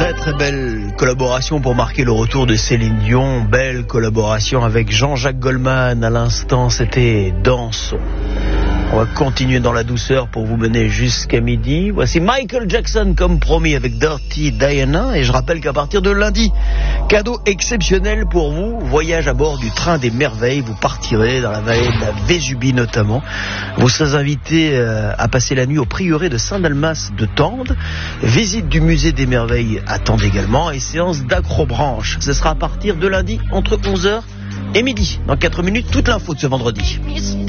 Très belle collaboration pour marquer le retour de Céline Dion. Belle collaboration avec Jean-Jacques Goldman. À l'instant, c'était Dansons. On va continuer dans la douceur pour vous mener jusqu'à midi. Voici Michael Jackson comme promis avec Dirty Diana. Et je rappelle qu'à partir de lundi, cadeau exceptionnel pour vous. Voyage à bord du train des merveilles. Vous partirez dans la vallée de la Vésubie notamment. Vous serez invités à passer la nuit au prieuré de Saint-Dalmas de Tende. Visite du musée des merveilles à Tende également. Et séance d'acrobranche. Ce sera à partir de lundi entre 11h et midi. Dans 4 minutes, toute l'info de ce vendredi.